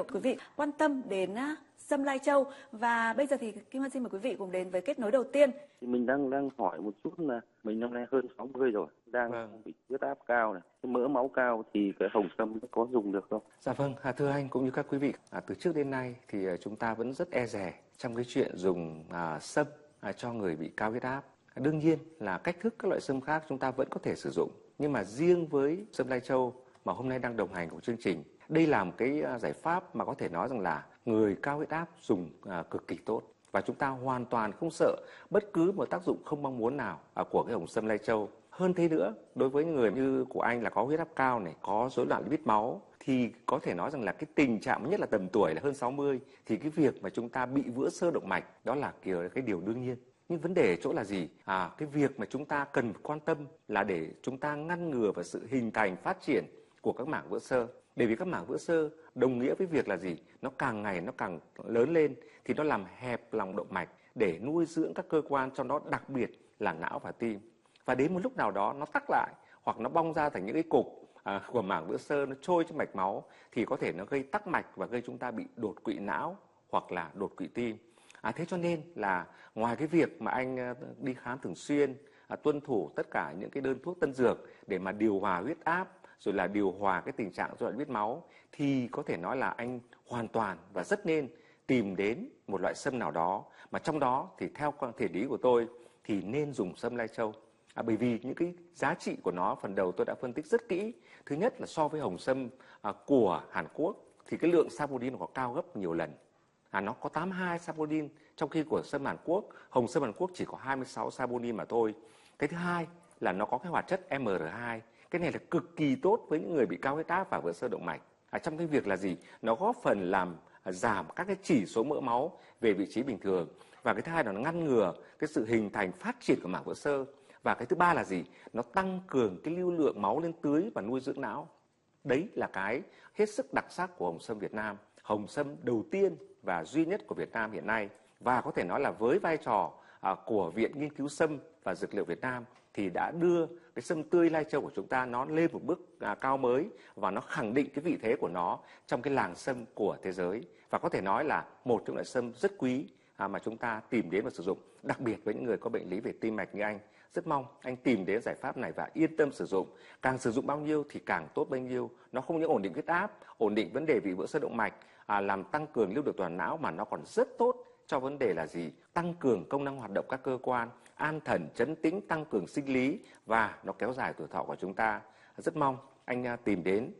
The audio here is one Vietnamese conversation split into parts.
quý vị quan tâm đến sâm lai châu. Và bây giờ thì Kim Ngân xin mời quý vị cùng đến với kết nối đầu tiên. Mình đang hỏi một chút là mình năm nay hơn 60 rồi, đang bị huyết áp cao này, mỡ máu cao thì cái hồng sâm có dùng được không? Dạ vâng, thưa anh cũng như các quý vị, từ trước đến nay thì chúng ta vẫn rất e dè trong cái chuyện dùng sâm cho người bị cao huyết áp. Đương nhiên là cách thức các loại sâm khác chúng ta vẫn có thể sử dụng, nhưng mà riêng với sâm lai châu mà hôm nay đang đồng hành của chương trình, đây là một cái giải pháp mà có thể nói rằng là người cao huyết áp dùng cực kỳ tốt. Và chúng ta hoàn toàn không sợ bất cứ một tác dụng không mong muốn nào của cái hồng sâm lai châu. Hơn thế nữa, đối với những người như của anh là có huyết áp cao này, có rối loạn lipid máu, thì có thể nói rằng là cái tình trạng nhất là tầm tuổi là hơn 60, thì cái việc mà chúng ta bị vữa xơ động mạch đó là cái điều đương nhiên. Nhưng vấn đề ở chỗ là gì? Cái việc mà chúng ta cần quan tâm là để chúng ta ngăn ngừa và sự hình thành phát triển của các mảng vữa xơ. Bởi vì các mảng vữa xơ đồng nghĩa với việc là gì? Nó càng ngày nó càng lớn lên thì nó làm hẹp lòng động mạch để nuôi dưỡng các cơ quan, trong đó đặc biệt là não và tim. Và đến một lúc nào đó nó tắc lại hoặc nó bong ra thành những cái cục của mảng vữa xơ, nó trôi trong mạch máu thì có thể nó gây tắc mạch và gây chúng ta bị đột quỵ não hoặc là đột quỵ tim. Thế cho nên là ngoài cái việc mà anh đi khám thường xuyên, tuân thủ tất cả những cái đơn thuốc tân dược để mà điều hòa huyết áp, rồi là điều hòa cái tình trạng rối loạn lipid máu, thì có thể nói là anh hoàn toàn và rất nên tìm đến một loại sâm nào đó, mà trong đó thì theo thể lý của tôi thì nên dùng sâm lai châu. Bởi vì những cái giá trị của nó phần đầu tôi đã phân tích rất kỹ. Thứ nhất là so với hồng sâm của Hàn Quốc thì cái lượng saponin nó có cao gấp nhiều lần. Nó có 82 saponin, trong khi của sâm Hàn Quốc, hồng sâm Hàn Quốc chỉ có 26 saponin mà thôi. Cái thứ hai là nó có cái hoạt chất MR2. Cái này là cực kỳ tốt với những người bị cao huyết áp và vữa xơ động mạch. Trong cái việc là gì? Nó góp phần làm giảm các cái chỉ số mỡ máu về vị trí bình thường. Và cái thứ hai là nó ngăn ngừa cái sự hình thành phát triển của mảng vữa xơ. Và cái thứ ba là gì? Nó tăng cường cái lưu lượng máu lên tưới và nuôi dưỡng não. Đấy là cái hết sức đặc sắc của hồng sâm Việt Nam. Hồng sâm đầu tiên và duy nhất của Việt Nam hiện nay. Và có thể nói là với vai trò của Viện Nghiên cứu Sâm và Dược liệu Việt Nam thì đã đưa cái sâm tươi lai châu của chúng ta nó lên một bước cao mới, và nó khẳng định cái vị thế của nó trong cái làng sâm của thế giới. Và có thể nói là một trong loại sâm rất quý mà chúng ta tìm đến và sử dụng, đặc biệt với những người có bệnh lý về tim mạch như anh. Rất mong anh tìm đến giải pháp này và yên tâm sử dụng. Càng sử dụng bao nhiêu thì càng tốt bấy nhiêu. Nó không những ổn định huyết áp, ổn định vấn đề vì vữa xơ động mạch, làm tăng cường lưu lượng toàn não, mà nó còn rất tốt cho vấn đề là gì? Tăng cường công năng hoạt động các cơ quan, an thần, trấn tĩnh, tăng cường sinh lý, và nó kéo dài tuổi thọ của chúng ta. Rất mong anh tìm đến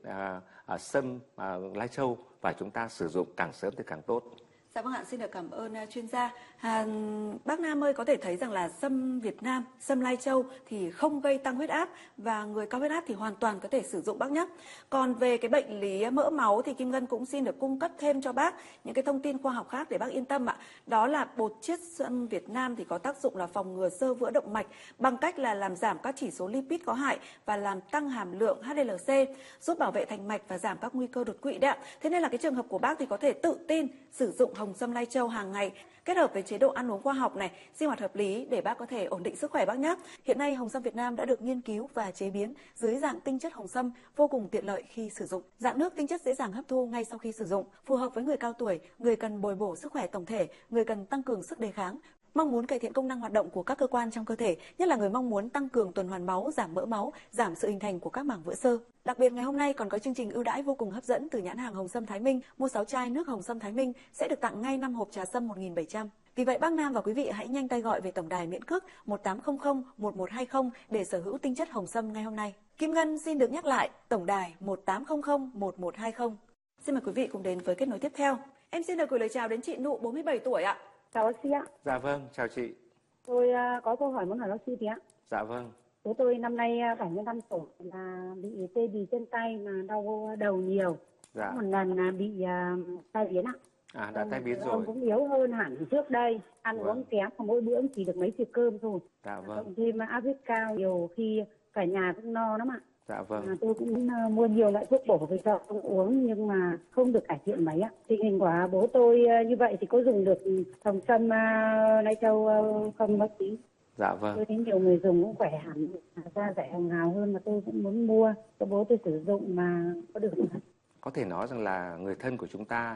sâm lai châu và chúng ta sử dụng càng sớm thì càng tốt. Dạ vâng ạ, xin được cảm ơn chuyên gia. Bác Nam ơi, có thể thấy rằng là sâm Việt Nam, sâm lai châu thì không gây tăng huyết áp, và người cao huyết áp thì hoàn toàn có thể sử dụng bác nhé. Còn về cái bệnh lý mỡ máu thì Kim Ngân cũng xin được cung cấp thêm cho bác những cái thông tin khoa học khác để bác yên tâm ạ. Đó là bột chiết sâm Việt Nam thì có tác dụng là phòng ngừa xơ vữa động mạch bằng cách là làm giảm các chỉ số lipid có hại và làm tăng hàm lượng HDLC, giúp bảo vệ thành mạch và giảm các nguy cơ đột quỵ đấy ạ. Thế nên là cái trường hợp của bác thì có thể tự tin sử dụng hồng sâm lai châu hàng ngày, kết hợp với chế độ ăn uống khoa học này, sinh hoạt hợp lý để bác có thể ổn định sức khỏe bác nhé. Hiện nay hồng sâm Việt Nam đã được nghiên cứu và chế biến dưới dạng tinh chất hồng sâm, vô cùng tiện lợi khi sử dụng. Dạng nước tinh chất dễ dàng hấp thu ngay sau khi sử dụng, phù hợp với người cao tuổi, người cần bồi bổ sức khỏe tổng thể, người cần tăng cường sức đề kháng, mong muốn cải thiện công năng hoạt động của các cơ quan trong cơ thể, nhất là người mong muốn tăng cường tuần hoàn máu, giảm mỡ máu, giảm sự hình thành của các mảng vữa xơ. Đặc biệt ngày hôm nay còn có chương trình ưu đãi vô cùng hấp dẫn từ nhãn hàng Hồng Sâm Thái Minh. Mua 6 chai nước Hồng Sâm Thái Minh sẽ được tặng ngay 5 hộp trà sâm 1.700. Vì vậy bác Nam và quý vị hãy nhanh tay gọi về tổng đài miễn cước 1800 1120 để sở hữu tinh chất hồng sâm ngay hôm nay. Kim Ngân xin được nhắc lại tổng đài 1800 1120. Xin mời quý vị cùng đến với kết nối tiếp theo. Em xin được gửi lời chào đến chị Nụ 47 tuổi ạ. Chào bác sĩ ạ. Dạ vâng, chào chị. Tôi có câu hỏi muốn hỏi bác sĩ tí ạ. Dạ vâng. Bố tôi năm nay 75 tuổi là bị tê bì chân tay mà đau đầu nhiều. Dạ. Một lần bị tai biến ạ. Đã tai biến rồi. Ông cũng yếu hơn hẳn trước đây, ăn uống kém, mỗi bữa chỉ được mấy chiếc cơm thôi. Dạ vâng. Cộng thêm áp huyết cao, nhiều khi cả nhà cũng no lắm ạ. Dạ vâng. Tôi cũng mua nhiều loại thuốc bổ về cho ông uống nhưng mà không được cải thiện mấy ạ. Tình hình của bố tôi như vậy thì có dùng được hồng sâm lai châu không bác sĩ? Dạ vâng. Tôi thấy nhiều người dùng cũng khỏe hẳn, da rẻ hồng hào hơn, mà tôi cũng muốn mua cho bố tôi sử dụng mà có được không? Có thể nói rằng là người thân của chúng ta